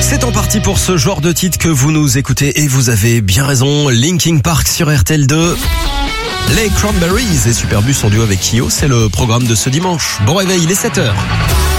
C'est en partie pour ce genre de titre que vous nous écoutez et vous avez bien raison. Linkin Park sur RTL2. Les Cranberries et Superbus en duo avec Kyo, c'est le programme de ce dimanche. Bon réveil, il est 7h.